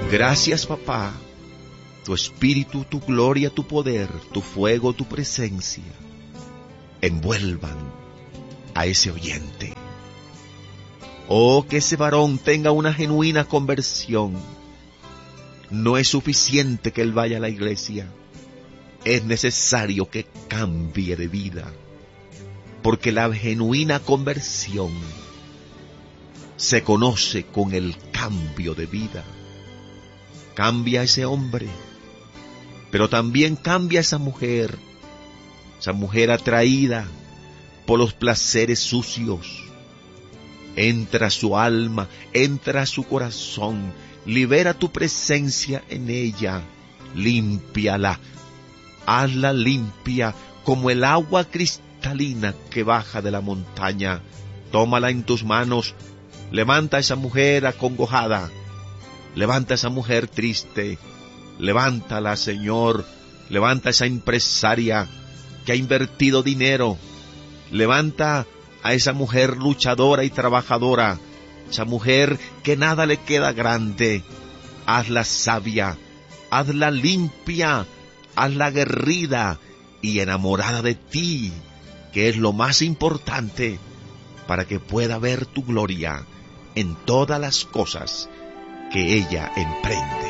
Gracias, papá. Tu espíritu, tu gloria, tu poder, tu fuego, tu presencia, envuelvan a ese oyente. Oh, que ese varón tenga una genuina conversión. No es suficiente que él vaya a la iglesia. Es necesario que cambie de vida. Porque la genuina conversión se conoce con el cambio de vida. Cambia ese hombre, pero también cambia esa mujer atraída por los placeres sucios. Entra a su alma, entra a su corazón, libera tu presencia en ella, límpiala, hazla limpia como el agua cristalina que baja de la montaña. Tómala en tus manos, levanta a esa mujer acongojada, levanta a esa mujer triste, levántala, Señor, levanta a esa empresaria que ha invertido dinero, levanta a esa mujer luchadora y trabajadora, esa mujer que nada le queda grande, hazla sabia, hazla limpia, hazla aguerrida y enamorada de ti, que es lo más importante, para que pueda ver tu gloria en todas las cosas que ella emprende.